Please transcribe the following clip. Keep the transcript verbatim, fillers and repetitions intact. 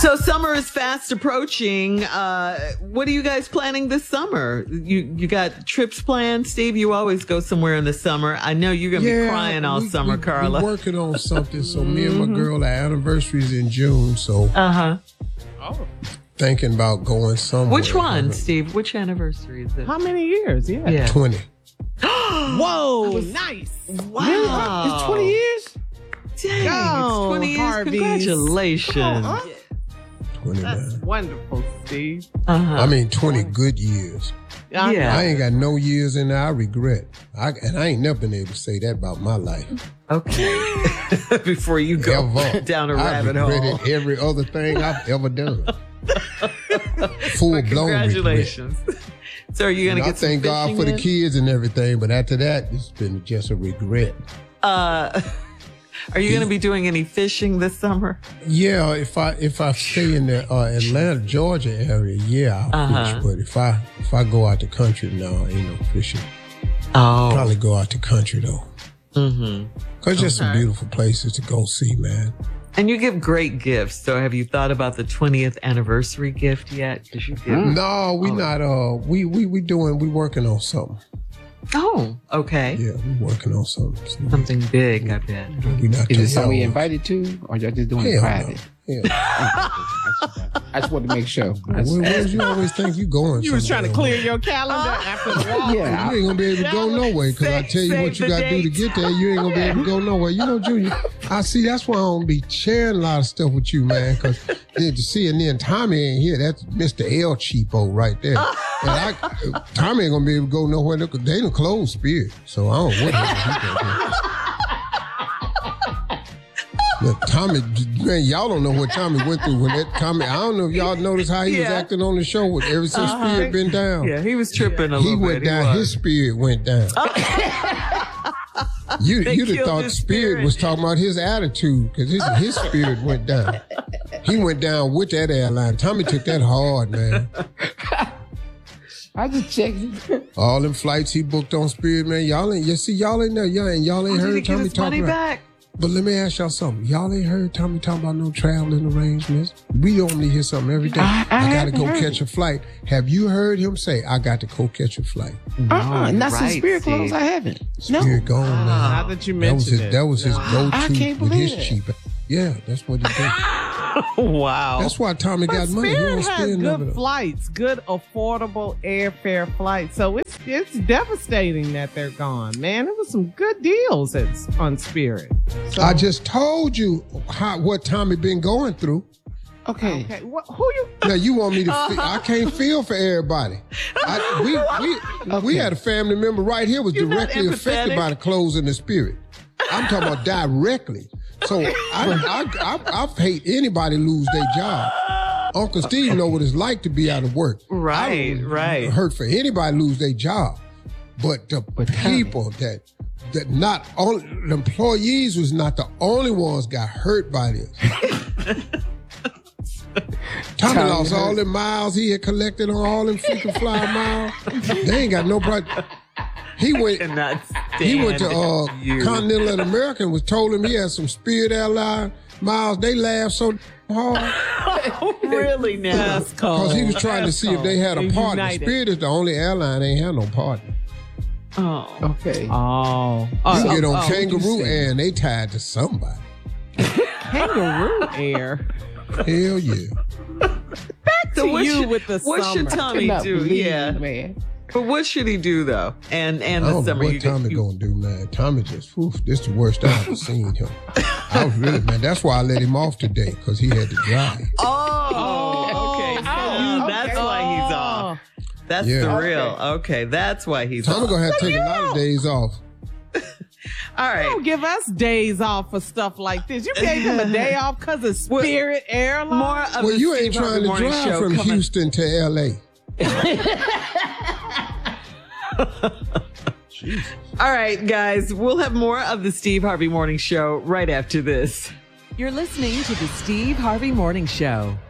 So summer is fast approaching. Uh, what are you guys planning this summer? You you got trips planned, Steve? You always go somewhere in the summer. I know you're gonna yeah, be crying all we, summer, we, Carla. We're working on something. So me and my girl, our anniversary is in June. So uh huh. Oh. Thinking about going somewhere. Which one, Steve? Which anniversary is it? How many years? Yeah. Yeah. twenty. Whoa, nice. Wow. Really? It's twenty years? Dang, Go, it's twenty years. Harveys. Congratulations. Come on, huh? twenty, That's man. wonderful, Steve. Uh-huh. I mean, twenty good years. Yeah. I ain't got no years in there I regret. I, and I ain't never been able to say that about my life. Okay. Before you go Ever. down a I rabbit hole. regretted every other thing I've ever done. Full blown Congratulations. So are you going to I get some thank God fishing for the in? kids and everything, but after that, it's been just a regret. Uh, are you going to be doing any fishing this summer? Yeah, if I if I stay in the uh, Atlanta, Georgia area, yeah, I'll Uh-huh. fish. But if I if I go out the country, no, ain't no fishing. Oh. Probably go out the country though, Mm-hmm. cause just some Okay. beautiful places to go see, man. And you give great gifts. So have you thought about the twentieth anniversary gift yet? Because you give. No, we Oh. not. Uh, we we we doing. We working on something. Oh, okay. Yeah, we working on something. So Something big, I bet. we not. Is it too something we young. invited to, or y'all just doing it Hell private? no. Yeah. I just wanted to make sure. I just- Where, where's you always think you going? You was trying to somewhere? clear your calendar after the walk. yeah, You ain't gonna be able to go nowhere because I Say- tell you save what you the got to do to date. get there. You ain't gonna be able to go nowhere. You know, Junior, I see that's why I don't be sharing a lot of stuff with you, man. Because to see, and then Tommy ain't here. That's Mister L Cheapo right there. And I, Tommy ain't gonna be able to go nowhere. They they done closed Spirit, so I don't know what he gonna do. Look, Tommy, man, y'all don't know what Tommy went through when that Tommy. I don't know if y'all noticed how he was Yeah. acting on the show with ever since Spirit been down. Yeah, he was tripping a He little went bit. down. He His was. spirit went down. you They you'd have killed thought his spirit, spirit. was talking about his attitude because his his spirit went down. He went down with that airline. Tommy took that hard, man. I just checked. All them flights he booked on Spirit, man. Y'all ain't. You see, y'all ain't there. Y'all ain't. Y'all ain't Oh, did he heard get Tommy his talk money about. back? But let me ask y'all something. Y'all ain't heard Tommy talk about no traveling arrangements. We only hear something every day. I- I I, gotta haven't go heard catch a flight. Have you heard him say, "I got to go catch a flight"? Uh-uh, not since right, Spirit Steve. closed. I haven't. No. Spirit gone, man. Now that you That was mentioned his. it. That was his I go-to can't with his believe it. cheap. Yeah, that's what he did. Wow. That's why Tommy But got money. He Spirit don't has spend good nothing. flights, good affordable airfare flights. So it's it's devastating that they're gone, man. It was some good deals at, on Spirit. So, I just told you how what Tommy been going through. Okay. okay, what, who you? Now you want me to? Fe- I can't feel for everybody. I, we we we had a family member right here was You're not directly affected empathetic. by the close in the Spirit. I'm talking about directly. So I I, I I hate anybody lose their job. Uncle Steve know what it's like to be out of work. I Right, don't right. hurt for anybody lose their job, but the But Tommy- people that that not only the employees was not the only ones got hurt by this. Tommy, Tommy lost hurt. all them miles he had collected on all them freaking flyer miles. They ain't got no problem. He went. Cannot He went to stand uh, you. Continental and American. Was told him he had some Spirit Airline miles. They laughed so hard Really now? That's cold. because he was trying to see if they had a And partner. United. Spirit is the only airline they ain't had no partner. Oh. Okay. Oh, You oh, get on oh, Kangaroo you say? and they tied to somebody. Kangaroo Air. Hell yeah. So To what you should, with the what should summer. Tommy Cannot do? believe Yeah. you, man. But what should he do though? And and I the don't know summer what you Tommy you- gonna do, man. Tommy just, whew, this the worst I've ever seen him. I was really, man, that's why I let him off today, because he had to drive. Oh, okay. So Oh, that's okay. why he's off. That's Yeah. the Okay. real. Okay, that's why he's Tommy off. gonna have to take a lot of days off. All You right. don't give us days off for stuff like this. You gave him a day off because of Spirit Airlines. More of Well, the you ain't Steve Harvey trying to Morning drive Show from coming- Houston to L A. All right, guys, we'll have more of the Steve Harvey Morning Show right after this. You're listening to the Steve Harvey Morning Show.